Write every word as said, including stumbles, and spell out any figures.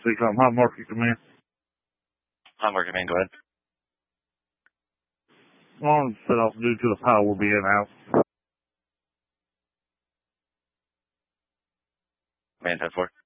Seacom. Hi, Market Command. Hi, Market Command. Go ahead. On set off due to the power being out. Man ten four.